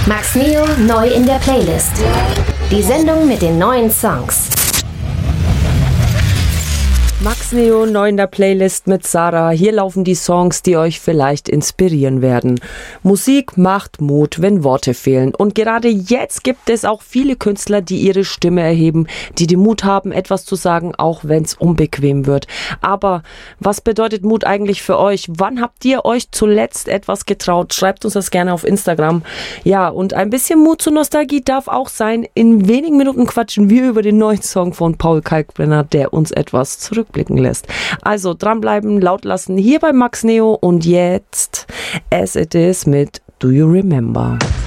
Max Neo neu in der Playlist. Die Sendung mit den neuen Songs. Max Neo neu in der Playlist mit Sarah. Hier laufen die Songs, die euch vielleicht inspirieren werden. Musik macht Mut, wenn Worte fehlen. Und gerade jetzt gibt es auch viele Künstler, die ihre Stimme erheben, die den Mut haben, etwas zu sagen, auch wenn es unbequem wird. Aber was bedeutet Mut eigentlich für euch? Wann habt ihr euch zuletzt etwas getraut? Schreibt uns das gerne auf Instagram. Ja, und ein bisschen Mut zur Nostalgie darf auch sein. In wenigen Minuten quatschen wir über den neuen Song von Paul Kalkbrenner, der uns etwas zurückblicken lässt. Also dranbleiben, laut lassen, hier bei Max Neo und jetzt As It Is mit Do You Remember?